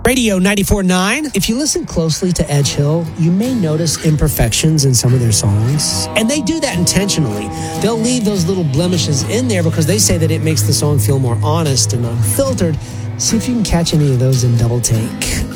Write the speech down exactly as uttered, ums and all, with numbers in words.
Radio ninety-four point nine. If you listen closely to Edge Hill, you may notice imperfections in some of their songs. And they do that intentionally. They'll leave those little blemishes in there because they say that it makes the song feel more honest and unfiltered. See if you can catch any of those in Double Take.